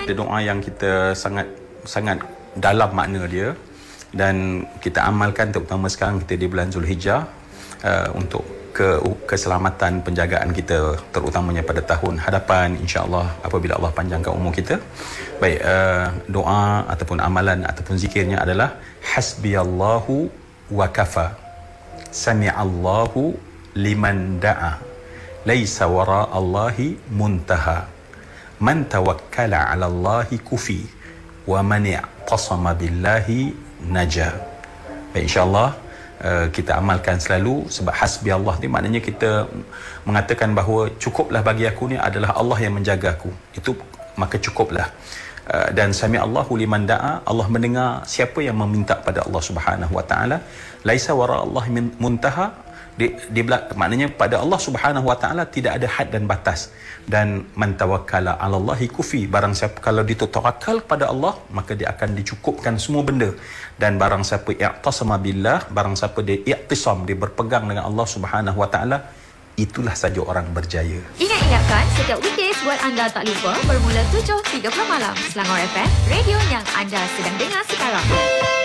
Ada doa yang kita sangat dalam makna dia dan kita amalkan, terutama sekarang kita di bulan Zulhijjah, untuk keselamatan penjagaan kita, terutamanya pada tahun hadapan, insya-Allah apabila Allah panjangkan umur kita. Baik, doa ataupun amalan ataupun zikirnya adalah hasbiyallahu wa kafa, sami'allahu liman da'a, laisa wara'allahi muntaha, man tawakkala 'ala Allahi kufi, wa man i'tasama billahi naja. Baik, insya-Allah kita amalkan selalu, sebab hasbi Allah ni maknanya kita mengatakan bahawa cukuplah bagi aku ni adalah Allah yang menjaga aku. Itu maka cukuplah. Dan sami Allahu liman da'a, Allah mendengar siapa yang meminta pada Allah Subhanahu wa taala. Laisa wara Allah muntaha, maknanya pada Allah Subhanahu wa taala tidak ada had dan batas. Dan man tawakkala 'ala Allahi kufi, barang siapa kalau dia tawakal pada Allah maka dia akan dicukupkan semua benda. Dan barang siapa i'tasama billah, barang siapa dia i'tisam, dia berpegang dengan Allah Subhanahu wa taala, itulah saja orang berjaya. Ingatkan setiap weekdays buat anda tak lupa bermula 7.30 malam Selangor FM, radio yang anda sedang dengar sekarang.